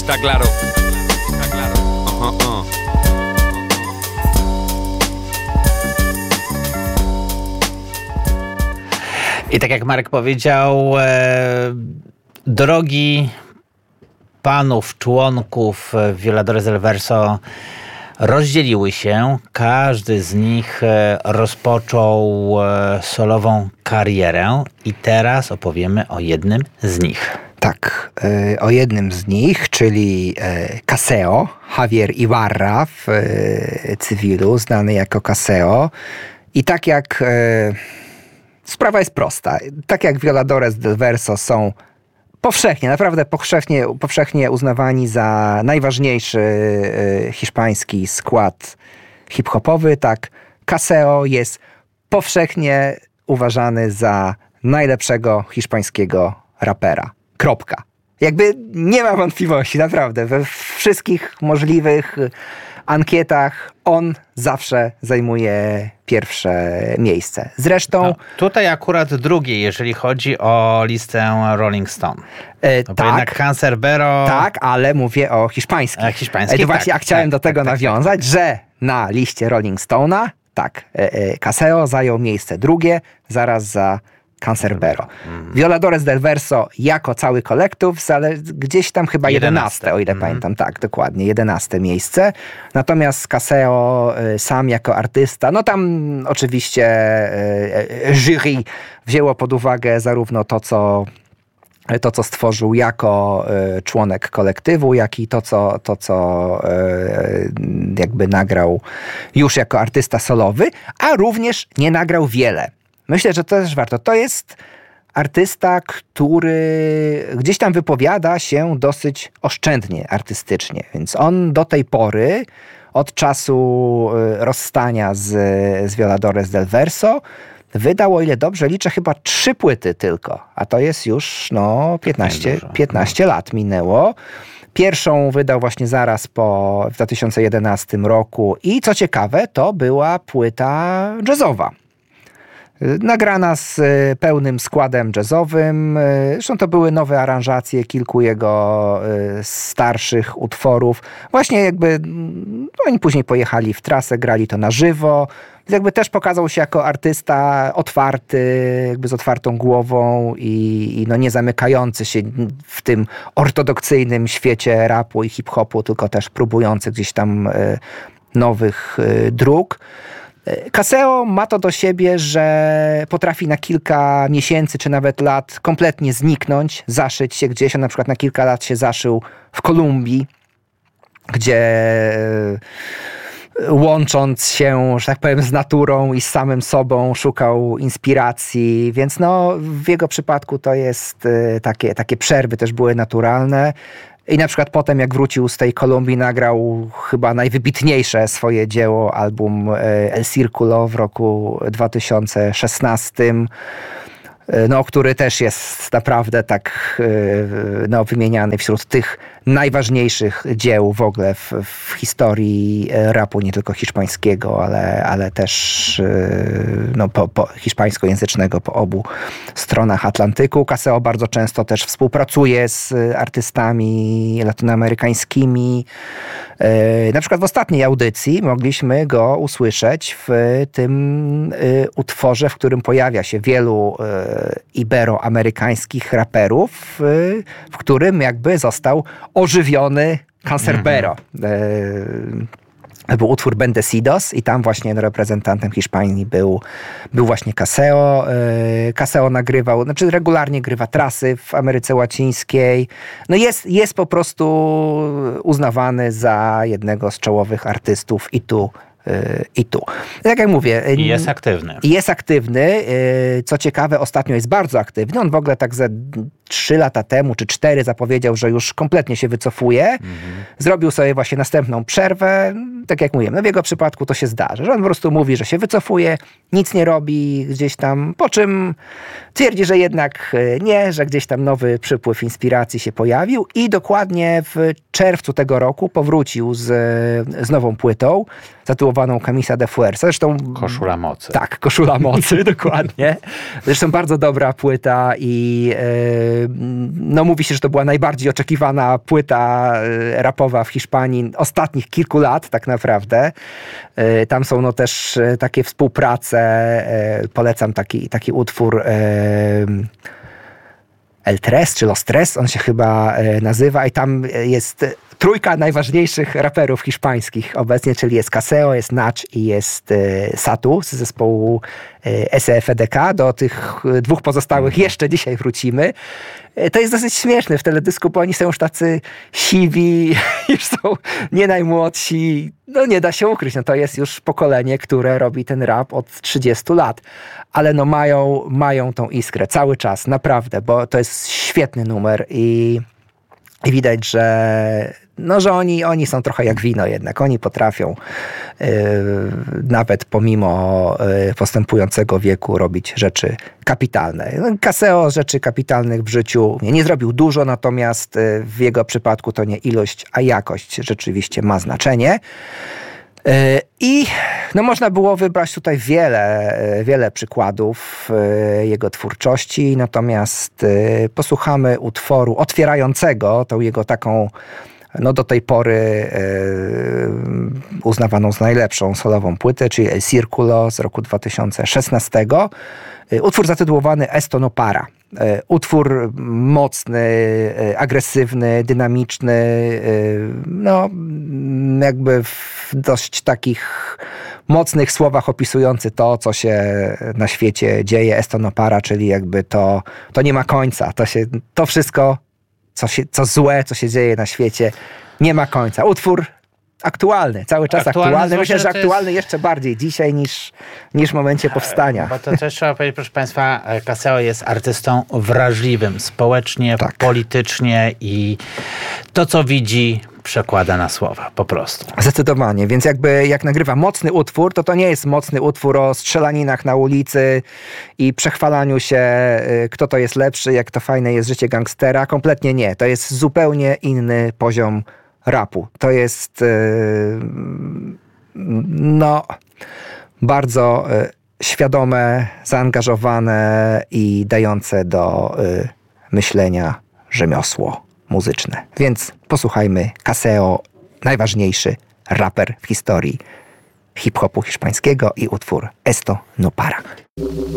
Está claro. Está claro. I tak jak Marek powiedział, drogi panów, członków Violadores del Verso rozdzieliły się. Każdy z nich rozpoczął solową karierę i teraz opowiemy o jednym z nich. Tak, o jednym z nich, czyli Caseo, Javier Ibarra w cywilu, znany jako Caseo. I tak jak... Sprawa jest prosta. Tak jak Violadores del Verso są powszechnie, naprawdę powszechnie uznawani za najważniejszy hiszpański skład hip-hopowy, tak Caseo jest powszechnie uważany za najlepszego hiszpańskiego rapera. Kropka. Jakby nie ma wątpliwości, naprawdę. We wszystkich możliwych ankietach on zawsze zajmuje pierwsze miejsce. Zresztą... No, tutaj akurat drugie, jeżeli chodzi o listę Rolling Stone. Tak. Jednak Canserbero... Tak, ale mówię o hiszpańskich. Hiszpańskich, właśnie tak, chciałem do tego nawiązać, tak. że na liście Rolling Stone'a Caseo zajął miejsce drugie, zaraz za Canserbero. Violadores del Verso jako cały kolektyw, gdzieś tam chyba 11, o ile pamiętam. Tak, dokładnie, 11 miejsce. Natomiast Caseo sam jako artysta, no tam oczywiście jury wzięło pod uwagę zarówno to, co stworzył jako członek kolektywu, jak i to, co jakby nagrał już jako artysta solowy, a również nie nagrał wiele. Myślę, że to też warto. To jest artysta, który gdzieś tam wypowiada się dosyć oszczędnie artystycznie, więc on do tej pory, od czasu rozstania z Violadores del Verso, wydał, o ile dobrze liczę, chyba 3 płyty tylko, a to jest już 15 lat minęło. Pierwszą wydał właśnie zaraz w 2011 roku i co ciekawe, to była płyta jazzowa. Nagrana z pełnym składem jazzowym. Zresztą to były nowe aranżacje kilku jego starszych utworów. Właśnie jakby oni później pojechali w trasę, grali to na żywo. Jakby też pokazał się jako artysta otwarty, jakby z otwartą głową i nie zamykający się w tym ortodoksyjnym świecie rapu i hip-hopu, tylko też próbujący gdzieś tam nowych dróg. Caseo ma to do siebie, że potrafi na kilka miesięcy czy nawet lat kompletnie zniknąć, zaszyć się gdzieś. On na przykład na kilka lat się zaszył w Kolumbii, gdzie łącząc się, że tak powiem, z naturą i z samym sobą szukał inspiracji, więc w jego przypadku to jest takie przerwy też były naturalne. I na przykład potem, jak wrócił z tej Kolumbii, nagrał chyba najwybitniejsze swoje dzieło, album El Círculo w roku 2016, który też jest naprawdę tak wymieniany wśród tych najważniejszych dzieł w ogóle w historii rapu, nie tylko hiszpańskiego, ale też hiszpańskojęzycznego po obu stronach Atlantyku. Caseo bardzo często też współpracuje z artystami latynoamerykańskimi. Na przykład w ostatniej audycji mogliśmy go usłyszeć w tym utworze, w którym pojawia się wielu iberoamerykańskich raperów, w którym jakby został ożywiony Canserbero. Był utwór Bendecidos i tam właśnie reprezentantem Hiszpanii był właśnie Caseo. Caseo nagrywał, regularnie grywa trasy w Ameryce Łacińskiej. Jest po prostu uznawany za jednego z czołowych artystów i tu. Tak jak mówię... I jest aktywny. Jest aktywny. Co ciekawe, ostatnio jest bardzo aktywny. On w ogóle tak ze 3 lata temu, czy 4 zapowiedział, że już kompletnie się wycofuje. Zrobił sobie właśnie następną przerwę. Tak jak mówiłem, w jego przypadku to się zdarzy. Że on po prostu mówi, że się wycofuje, nic nie robi gdzieś tam, po czym twierdzi, że jednak nie, że gdzieś tam nowy przypływ inspiracji się pojawił i dokładnie w czerwcu tego roku powrócił z nową płytą zatytułowaną Camisa de Fuerza. Zresztą... Koszula mocy. Tak, Koszula mocy, dokładnie. Zresztą bardzo dobra płyta i no mówi się, że to była najbardziej oczekiwana płyta rapowa w Hiszpanii ostatnich kilku lat tak naprawdę. Tam są no też takie współprace, polecam taki utwór El Tres czy Los Tres, on się chyba nazywa i tam jest trójka najważniejszych raperów hiszpańskich obecnie, czyli jest Caseo, jest Nach i jest Satu z zespołu SEFDK. Do tych dwóch pozostałych jeszcze dzisiaj wrócimy. To jest dosyć śmieszne w teledysku, bo oni są już tacy siwi, już są nie najmłodsi. No nie da się ukryć, no to jest już pokolenie, które robi ten rap od 30 lat. Ale no mają tą iskrę cały czas, naprawdę, bo to jest świetny numer i widać, że oni są trochę jak wino jednak. Oni potrafią nawet pomimo postępującego wieku robić rzeczy kapitalne. Caseo rzeczy kapitalnych w życiu nie zrobił dużo, natomiast w jego przypadku to nie ilość, a jakość rzeczywiście ma znaczenie. I no można było wybrać tutaj wiele przykładów jego twórczości, natomiast posłuchamy utworu otwierającego tą jego taką no do tej pory uznawaną za najlepszą solową płytę, czyli El Círculo z roku 2016. Utwór zatytułowany Esto no para. Utwór mocny, agresywny, dynamiczny, no jakby w dość takich mocnych słowach opisujący to, co się na świecie dzieje. Esto no para, czyli jakby to nie ma końca. To wszystko, co złe, co się dzieje na świecie, nie ma końca. Utwór aktualny, cały czas aktualny. Myślę, że aktualny jeszcze bardziej dzisiaj niż w momencie powstania. Bo to też trzeba powiedzieć, proszę Państwa, Caseo jest artystą wrażliwym społecznie, politycznie i to, co widzi, przekłada na słowa, po prostu. Zdecydowanie, więc jak nagrywa mocny utwór, to nie jest mocny utwór o strzelaninach na ulicy i przechwalaniu się, kto to jest lepszy, jak to fajne jest życie gangstera. Kompletnie nie. To jest zupełnie inny poziom rapu. To jest bardzo świadome, zaangażowane i dające do myślenia rzemiosło muzyczne. Więc posłuchajmy Caseo, najważniejszy raper w historii hip-hopu hiszpańskiego i utwór Esto no para.